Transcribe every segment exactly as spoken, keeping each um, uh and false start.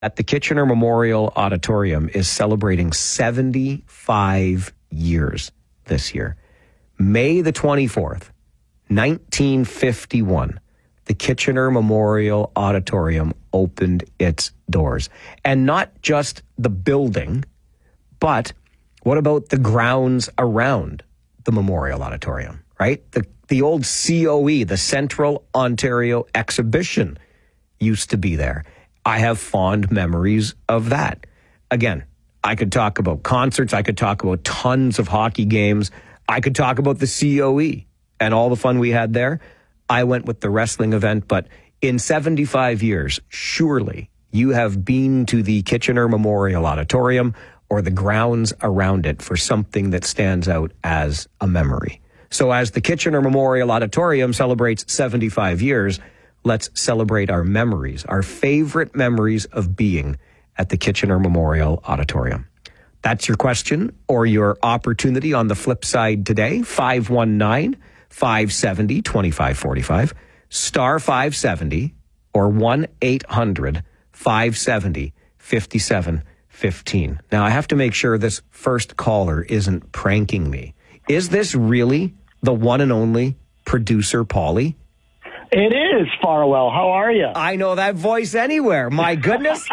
at the Kitchener Memorial Auditorium is celebrating seventy-five years this year. May the twenty-fourth, nineteen fifty-one, the Kitchener Memorial Auditorium opened its doors. And not just the building, but what about the grounds around the Memorial Auditorium, right? The, the old C O E, the Central Ontario Exhibition, used to be there. I have fond memories of that. Again, I could talk about concerts. I could talk about tons of hockey games. I could talk about the C O E and all the fun we had there. I went with the wrestling event, but in seventy-five years, surely you have been to the Kitchener Memorial Auditorium or the grounds around it for something that stands out as a memory. So as the Kitchener Memorial Auditorium celebrates seventy-five years, let's celebrate our memories, our favorite memories of being at the Kitchener Memorial Auditorium. That's your question or your opportunity on the flip side today. five one nine, five seven zero, two five four five, star five seventy, or one eight hundred, five seven zero, five seven one five. Now, I have to make sure this first caller isn't pranking me. Is this really the one and only producer, Paulie? It is, Farwell. How are you? I know that voice anywhere. My goodness.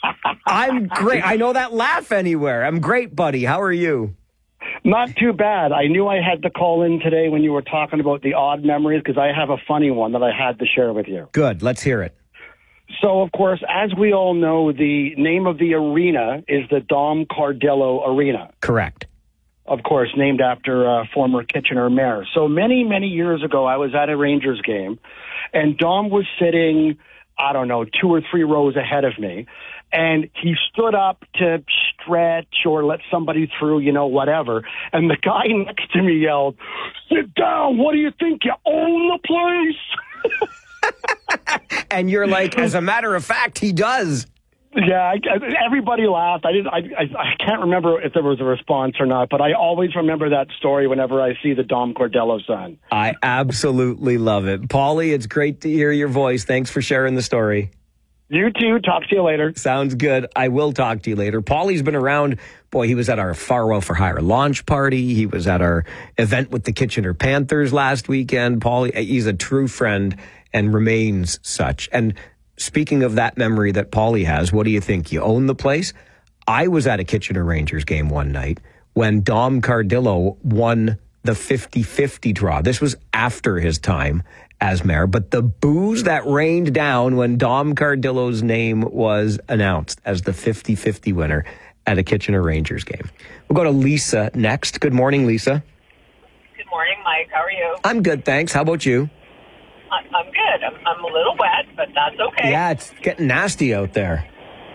I'm great. I know that laugh anywhere. I'm great, buddy. How are you? Not too bad. I knew I had to call in today when you were talking about the odd memories because I have a funny one that I had to share with you. Good. Let's hear it. So, of course, as we all know, the name of the arena is the Dom Cardillo Arena. Correct. Of course, named after uh, former Kitchener mayor. So many, many years ago, I was at a Rangers game, and Dom was sitting, I don't know, two or three rows ahead of me, and he stood up to stretch or let somebody through, you know, whatever, and the guy next to me yelled, "Sit down, what do you think, you own the place?" And you're like, as a matter of fact, he does. Yeah, I, I, everybody laughed. I didn't. I, I I can't remember if there was a response or not, but I always remember that story whenever I see the Dom Cardillo sign. I absolutely love it, Paulie. It's great to hear your voice. Thanks for sharing the story. You too. Talk to you later. Sounds good. I will talk to you later. Paulie's been around. Boy, he was at our Farwell for Hire launch party. He was at our event with the Kitchener Panthers last weekend. Paulie, he's a true friend and remains such. And speaking of that memory that Paulie has, what do you think? You own the place? I was at a Kitchener Rangers game one night when Dom Cardillo won the fifty-fifty draw. This was after his time as mayor, but the boos that rained down when Dom Cardillo's name was announced as the fifty-fifty winner at a Kitchener Rangers game. We'll go to Lisa next. Good morning, Lisa. Good morning, Mike. How are you? I'm good, thanks. How about you? I'm good. I'm, I'm a little wet, but that's okay. Yeah, it's getting nasty out there.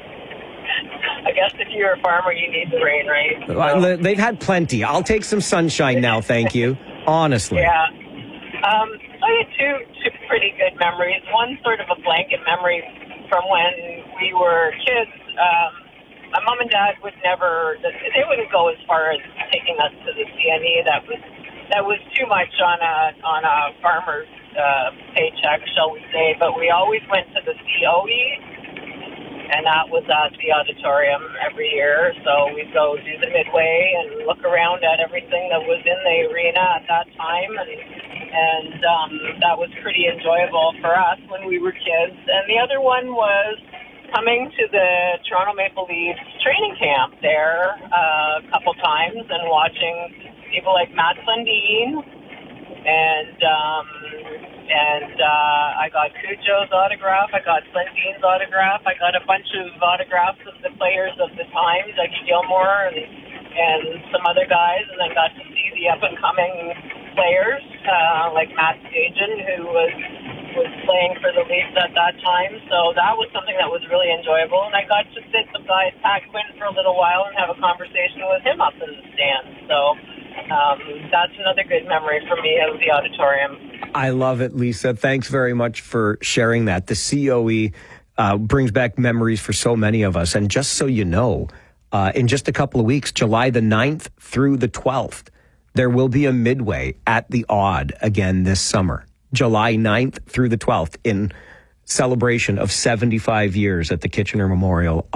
I guess if you're a farmer, you need the rain, right? Well, so. They've had plenty. I'll take some sunshine now, thank you. Honestly. Yeah. Um, I had two, two pretty good memories. One sort of a blanket memory from when we were kids. Um, my mom and dad would never, they wouldn't go as far as taking us to the C N E. That was that was too much on a on a farmer's uh, paycheck, shall we say. But we always went to the C O E, and that was at the auditorium every year. So we'd go do the midway and look around at everything that was in the arena at that time, and and um, that was pretty enjoyable for us when we were kids. And the other one was coming to the Toronto Maple Leafs training camp there uh, a couple times and watching people like Matt Sundin, and um, and uh, I got Cujo's autograph, I got Sundin's autograph, I got a bunch of autographs of the players of the time, Dougie Gilmore and, and some other guys, and then got to see the up-and-coming players uh, like Matt Stajan, who was was playing for the Leafs at that time. So that was something that was really enjoyable. And I got to sit beside Pat Quinn for a little while and have a conversation with him up in the stands. So um, that's another good memory for me of the auditorium. I love it, Lisa. Thanks very much for sharing that. The C O E uh, brings back memories for so many of us. And just so you know, uh, in just a couple of weeks, July the ninth through the twelfth, there will be a midway at the Odd again this summer. July ninth through the twelfth in celebration of seventy-five years at the Kitchener Memorial